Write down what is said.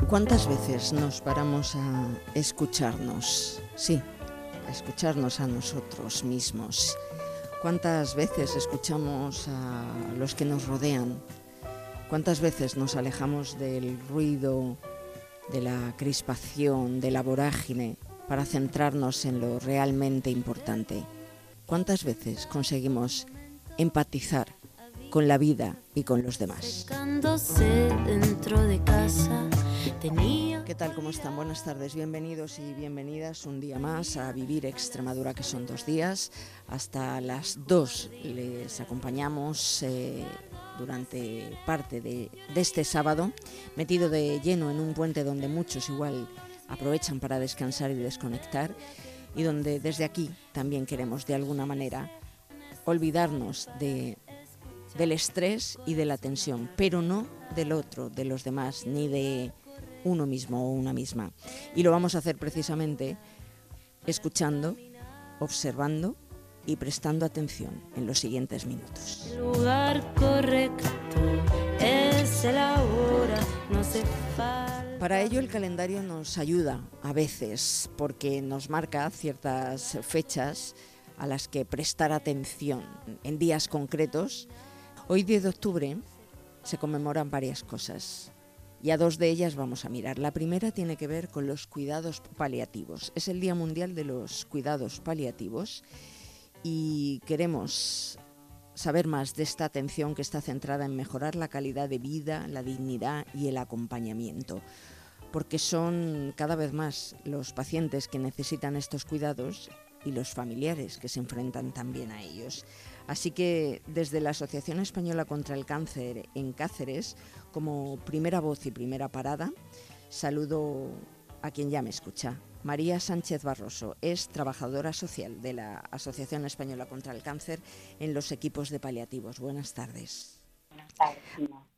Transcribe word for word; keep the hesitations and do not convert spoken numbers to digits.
¿Cuántas veces nos paramos a escucharnos? Sí, a escucharnos a nosotros mismos. ¿Cuántas veces escuchamos a los que nos rodean? ¿Cuántas veces nos alejamos del ruido, de la crispación, de la vorágine, para centrarnos en lo realmente importante? ¿Cuántas veces conseguimos empatizar con la vida y con los demás? Dentro de casa tenía... ¿Qué tal? ¿Cómo están? Buenas tardes, bienvenidos y bienvenidas un día más a Vivir Extremadura, que son dos días. Hasta las dos les acompañamos eh, durante parte de, de este sábado, metido de lleno en un puente donde muchos igual aprovechan para descansar y desconectar, y donde desde aquí también queremos de alguna manera olvidarnos de... del estrés y de la tensión, pero no del otro, de los demás, ni de uno mismo o una misma. Y lo vamos a hacer precisamente escuchando, observando y prestando atención en los siguientes minutos. El lugar correcto es la hora, no se falta. Para ello el calendario nos ayuda a veces, porque nos marca ciertas fechas a las que prestar atención en días concretos. Hoy, diez de octubre, se conmemoran varias cosas y a dos de ellas vamos a mirar. La primera tiene que ver con los cuidados paliativos. Es el Día Mundial de los Cuidados Paliativos y queremos saber más de esta atención que está centrada en mejorar la calidad de vida, la dignidad y el acompañamiento, porque son cada vez más los pacientes que necesitan estos cuidados y los familiares que se enfrentan también a ellos. Así que desde la Asociación Española contra el Cáncer en Cáceres, como primera voz y primera parada, saludo a quien ya me escucha. María Sánchez Barroso es trabajadora social de la Asociación Española contra el Cáncer en los equipos de paliativos. Buenas tardes. Buenas tardes, Gina.